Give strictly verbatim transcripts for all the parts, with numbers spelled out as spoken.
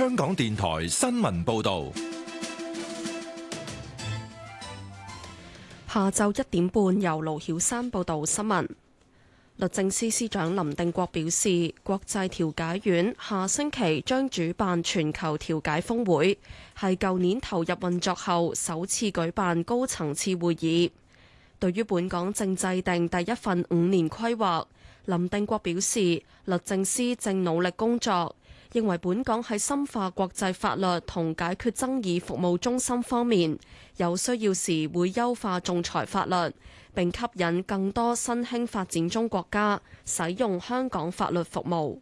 香港電台新聞報道。 下晝一點半，由盧曉山報道新聞。律政司司長林定國表示，國際調解院下星期將主辦全球調解峰會，係舊年投入運作後首次舉辦高層次會議。對於本港正制定第一份五年規劃，林定國表示，律政司正努力工作，認為本港喺深化國際法律同解決爭議服務中心方面，有需要時會優化仲裁法律，並吸引更多新興發展中國家使用香港法律服務。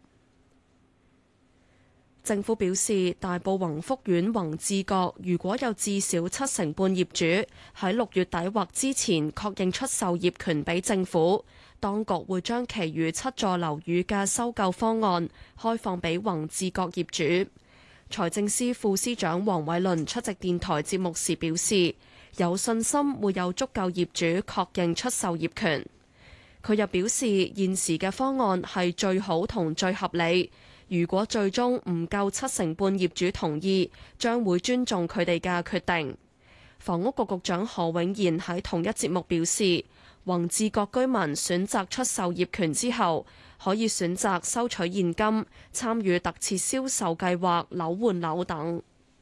政府表示，大埔宏福苑宏志閣如果有至少七成半業主喺六月底或之前確認出售業權俾政府，當局會將其餘七座樓宇嘅收購方案開放俾宏志閣業主。財政司副司長黃偉綸出席電台節目時表示，有信心會有足夠業主確認出售業權。佢又表示，現時嘅方案係最好同最合理。如果最終唔夠七成半業主同意，將會尊重佢哋嘅決定。房屋局局長何永賢喺同一節目表示，宏志閣居民選擇出售業權之後，可以選擇收取現金，參與特設銷售計劃、樓換樓等。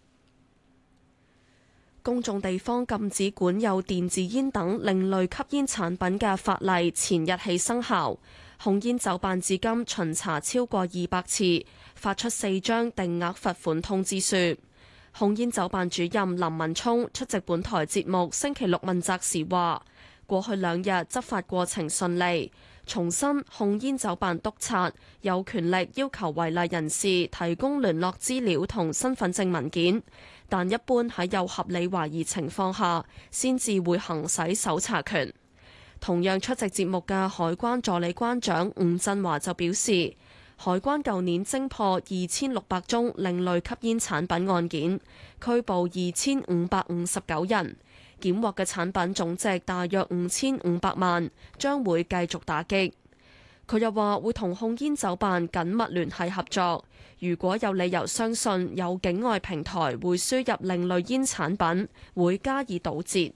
公眾地方禁止管有電子煙等另類吸煙產品嘅法例前日起生效。控煙酒辦至今巡查超過二百次，發出四張定額罰款通知書。控煙酒辦主任林文聰出席本台節目星期六問責時話，過去兩日執法過程順利，重申控煙酒辦督察有權力要求違例人士提供聯絡資料同身份證文件，但一般喺有合理懷疑情況下，先至會行使搜查權。同樣出席節目嘅海關助理關長吳振華就表示，海關舊年偵破二千六百宗另類吸煙產品案件，拘捕二千五百五十九人，檢獲嘅產品總值大約五千五百萬，將會繼續打擊。佢又話會同控煙酒辦緊密聯繫合作，如果有理由相信有境外平台會輸入另類煙產品，會加以堵截。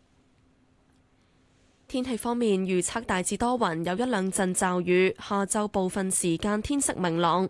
天氣方面，預測大致多雲，有一兩陣驟雨，下晝部分時間天色明朗，